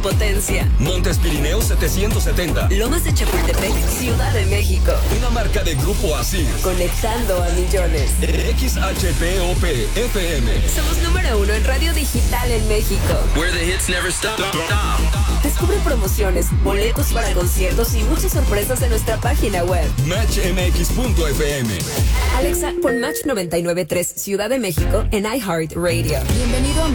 potencia. Montes Pirineos 770. Lomas de Chapultepec, Ciudad de México. Una marca de Grupo Asir. Conectando a millones. XHPOP FM. Somos número 1 en radio digital en México. Where the hits never stop. Descubre promociones, boletos para conciertos y muchas sorpresas en nuestra página web. MatchMX.fm. Alexa, pon Match 99.3 Ciudad de México en iHeartRadio. Bienvenido a